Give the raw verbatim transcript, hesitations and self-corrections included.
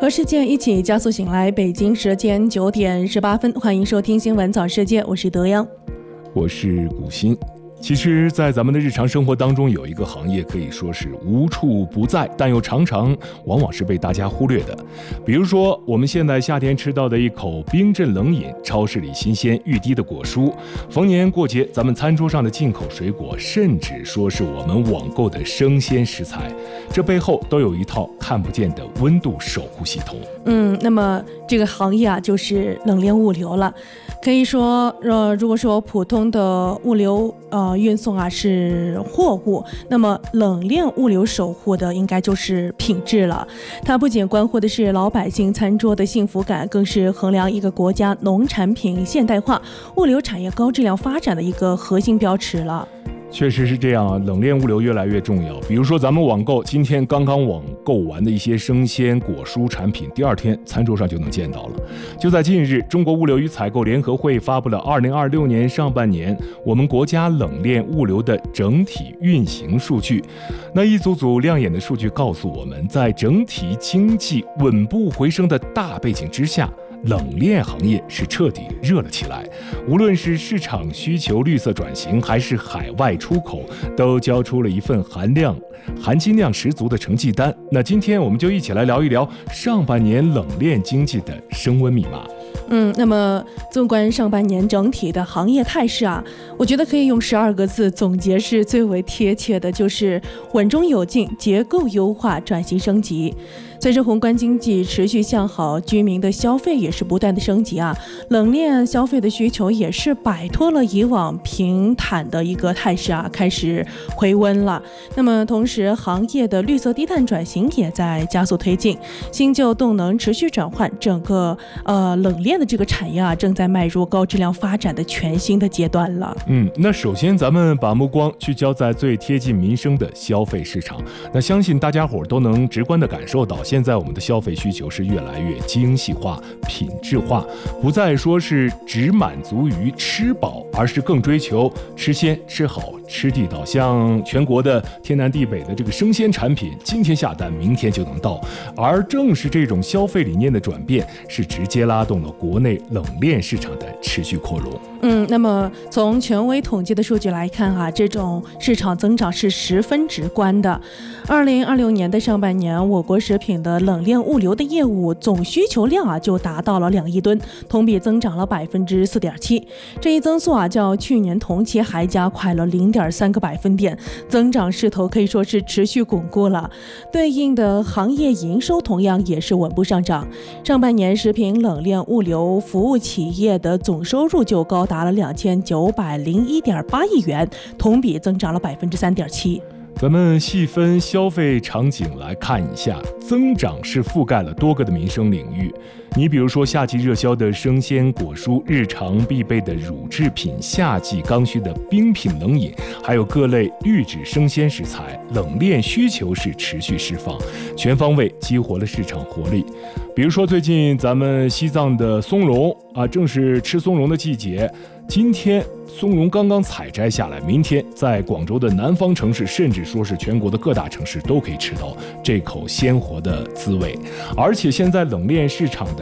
和世界一起加速醒来，北京时间九点十八分，欢迎收听新闻早世界，我是德阳， 我是古欣。其实在咱们的日常生活当中，有一个行业可以说是无处不在，但又常常往往是被大家忽略的。比如说我们现在夏天吃到的一口冰镇冷饮，超市里新鲜欲滴的果蔬，逢年过节咱们餐桌上的进口水果，甚至说是我们网购的生鲜食材，这背后都有一套看不见的温度守护系统。 嗯，那么这个行业啊，就是冷链物流了。可以说，呃，如果说普通的物流呃运送啊是货物，那么冷链物流守护的应该就是品质了。它不仅关乎的是老百姓餐桌的幸福感，更是衡量一个国家农产品现代化、物流产业高质量发展的一个核心标尺了。 确实是这样啊，冷链物流越来越重要。比如说咱们网购，今天刚刚网购完的一些生鲜果蔬产品，第二天餐桌上就能见到了。就在近日，中国物流与采购联合会发布了二零二六年上半年我们国家冷链物流的整体运行数据。那一组组亮眼的数据告诉我们，在整体经济稳步回升的大背景之下，冷链行业是彻底热了起来，无论是市场需求绿色转型，还是海外出口，都交出了一份含量、含金量十足的成绩单。那今天我们就一起来聊一聊上半年冷链经济的升温密码。 嗯，那么纵观上半年整体的行业态势啊，我觉得可以用十二个字总结是最为贴切的，就是稳中有进，结构优化，转型升级。随着宏观经济持续向好，居民的消费也是不断的升级啊，冷链消费的需求也是摆脱了以往平坦的一个态势啊，开始回温了。那么同时，行业的绿色低碳转型也在加速推进，新旧动能持续转换，整个呃冷链的这个产业啊，正在迈入高质量发展的全新的阶段了。 嗯，那首先咱们把目光聚焦在最贴近民生的消费市场，那相信大家伙都能直观地感受到，现在我们的消费需求是越来越精细化、品质化，不再说是只满足于吃饱，而是更追求吃鲜、吃好、吃地道。像全国的天南地北的这个生鲜产品，今天下单，明天就能到。而正是这种消费理念的转变，是直接拉动了国内冷链市场的持续扩容。 嗯，那么从权威统计的数据来看啊，这种市场增长是十分直观的。二零二六年的上半年，我国食品的冷链物流的业务总需求量啊就达到了两亿吨，同比增长了百分之四点七。这一增速啊，较去年同期还加快了零点三个百分点，增长势头可以说是持续巩固了。对应的行业营收同样也是稳步上涨。上半年食品冷链物流服务企业的总收入就高达了两千九百零一点八亿元，同比增长了百分之三点七。 咱们细分消费场景来看一下，增长是覆盖了多个的民生领域。你比如说夏季热销的生鲜果蔬，日常必备的乳制品，夏季刚需的冰品冷饮，还有各类预制生鲜食材，冷链需求是持续释放，全方位激活了市场活力。比如说最近咱们西藏的松茸啊，正是吃松茸的季节。今天松茸刚刚采摘下来，明天在广州的南方城市，甚至说是全国的各大城市都可以吃到这口鲜活的滋味。而且现在冷链市场的